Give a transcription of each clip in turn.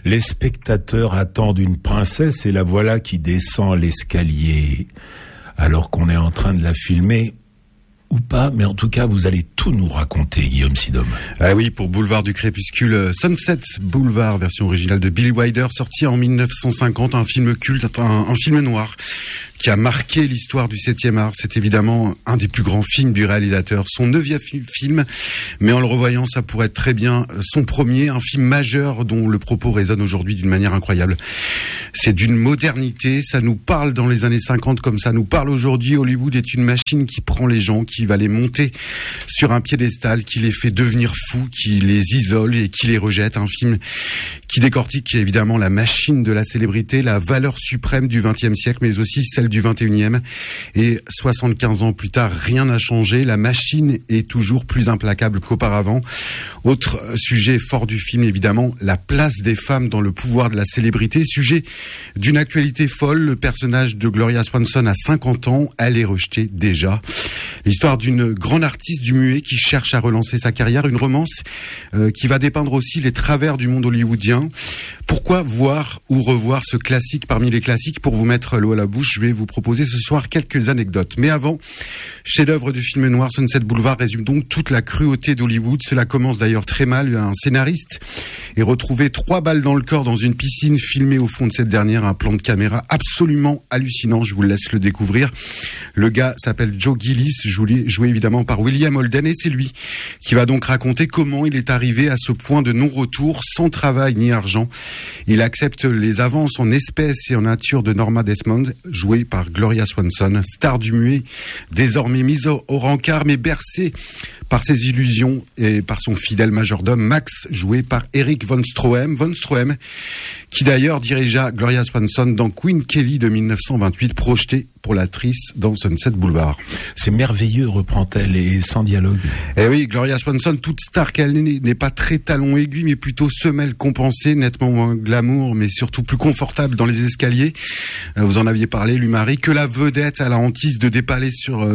Les spectateurs attendent une princesse et la voilà qui descend l'escalier. Alors qu'on est en train de la filmer, ou pas, mais en tout cas, vous allez tout nous raconter, Guillaume Sidom. Ah oui, pour Boulevard du Crépuscule, Sunset Boulevard, version originale de Billy Wilder, sorti en 1950, un film culte, un film noir, qui a marqué l'histoire du 7e art. C'est évidemment un des plus grands films du réalisateur. Son 9e film, mais en le revoyant, ça pourrait être très bien son premier, un film majeur dont le propos résonne aujourd'hui d'une manière incroyable. C'est d'une modernité, ça nous parle dans les années 50 comme ça nous parle aujourd'hui. Hollywood est une machine qui prend les gens, qui va les monter sur un piédestal, qui les fait devenir fous, qui les isole et qui les rejette. Un film qui décortique évidemment la machine de la célébrité, la valeur suprême du XXe siècle, mais aussi celle du XXIe. Et 75 ans plus tard, rien n'a changé. La machine est toujours plus implacable qu'auparavant. Autre sujet fort du film, évidemment, la place des femmes dans le pouvoir de la célébrité. Sujet d'une actualité folle. Le personnage de Gloria Swanson a 50 ans. Elle est rejetée déjà. L'histoire d'une grande artiste du muet qui cherche à relancer sa carrière. Une romance qui va dépeindre aussi les travers du monde hollywoodien. Pourquoi voir ou revoir ce classique parmi les classiques? Pour vous mettre l'eau à la bouche, je vais vous proposer ce soir quelques anecdotes. Mais avant, chef-d'œuvre du film noir, Sunset Boulevard résume donc toute la cruauté d'Hollywood. Cela commence d'ailleurs très mal. Un scénariste est retrouvé 3 balles dans le corps dans une piscine filmée au fond de cette dernière. Un plan de caméra absolument hallucinant. Je vous laisse le découvrir. Le gars s'appelle Joe Gillis, joué évidemment par William Holden, et c'est lui qui va donc raconter comment il est arrivé à ce point de non-retour, sans travail ni argent. Il accepte les avances en espèces et en nature de Norma Desmond, jouée par Gloria Swanson, star du muet, désormais mise au rencard mais bercée par ses illusions et par son fidèle majordome Max, joué par Eric Von Stroheim. Von Stroheim, qui d'ailleurs dirigea Gloria Swanson dans Queen Kelly de 1928, projetée pour l'actrice dans Sunset Boulevard. C'est merveilleux, reprend-elle, et sans dialogue. Eh oui, Gloria Swanson, toute star qu'elle n'est pas très talon aigu, mais plutôt semelle compensée, nettement moins glamour, mais surtout plus confortable dans les escaliers. Vous en aviez parlé, Lumari, que la vedette a la hantise de dévaler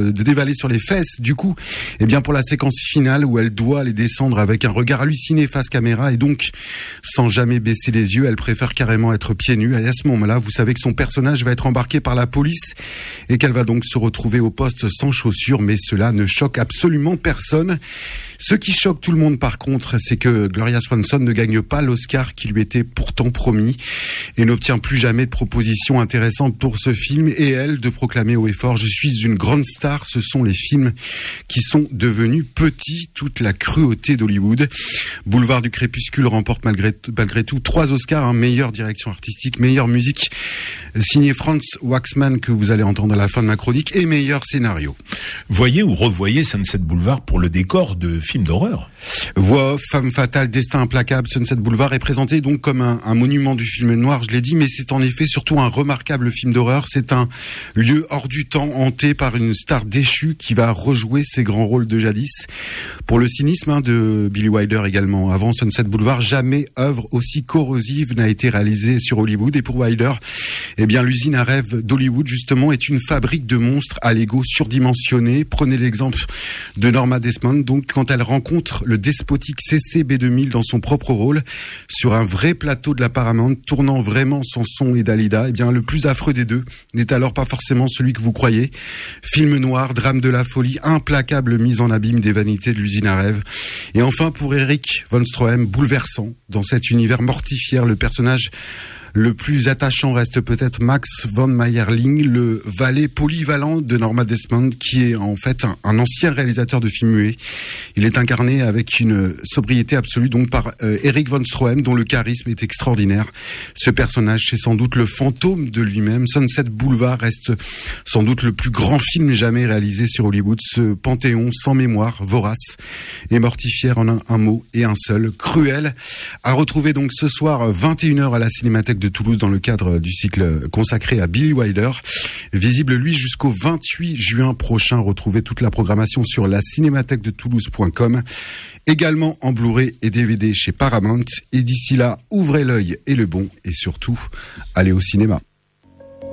sur les fesses. Du coup, eh bien, pour la séquence finale où elle doit les descendre avec un regard halluciné face caméra et donc sans jamais baisser les yeux, elle préfère carrément être pieds nus. Et à ce moment-là, vous savez que son personnage va être embarqué par la police et qu'elle va donc se retrouver au poste sans chaussures, mais cela ne choque absolument personne. Ce qui choque tout le monde par contre, c'est que Gloria Swanson ne gagne pas l'Oscar qui lui était pourtant promis et n'obtient plus jamais de propositions intéressantes pour ce film, et elle de proclamer haut et fort: je suis une grande star. Ce sont les films qui sont devenus petits, toute la cruauté d'Hollywood. Boulevard du Crépuscule remporte malgré tout 3 Oscars, meilleure direction artistique, meilleure musique signé Franz Waxman, que vous allez entendre à la fin de ma chronique, et meilleur scénario. Voyez ou revoyez Sunset Boulevard pour le décor de films d'horreur. Voix off, femme fatale, destin implacable, Sunset Boulevard est présenté donc comme un monument du film noir, je l'ai dit, mais c'est en effet surtout un remarquable film d'horreur. C'est un lieu hors du temps, hanté par une star déchue qui va rejouer ses grands rôles de jadis. Pour le cynisme de Billy Wilder également, avant Sunset Boulevard, jamais œuvre aussi corrosive n'a été réalisée sur Hollywood. Et pour Wilder, eh bien, l'usine à rêve d'Hollywood, justement, est une fabrique de monstres à l'ego surdimensionné. Prenez l'exemple de Norma Desmond, donc, quand elle rencontre le despotique CC-B2000 dans son propre rôle, sur un vrai plateau de la Paramount, tournant vraiment Samson et Dalida, eh bien, le plus affreux des deux n'est alors pas forcément celui que vous croyez. Film noir, drame de la folie, implacable mise en abîme des vanités de l'usine à rêve. Et enfin, pour Eric Von Stroheim, bouleversant. Dans cet univers mortifère, le personnage le plus attachant reste peut-être Max von Mayerling, le valet polyvalent de Norma Desmond, qui est en fait un ancien réalisateur de films muets. Il est incarné avec une sobriété absolue donc par Eric Von Stroheim, dont le charisme est extraordinaire. Ce personnage, c'est sans doute le fantôme de lui-même. Sunset Boulevard reste sans doute le plus grand film jamais réalisé sur Hollywood. Ce panthéon sans mémoire, vorace et mortifère en un mot et un seul, cruel. À retrouver donc ce soir 21h à la Cinémathèque de Toulouse dans le cadre du cycle consacré à Billy Wilder. Visible lui jusqu'au 28 juin prochain. Retrouvez toute la programmation sur la cinémathèque de Toulouse.com. Également en Blu-ray et DVD chez Paramount. Et d'ici là, ouvrez l'œil et le bon, et surtout, allez au cinéma.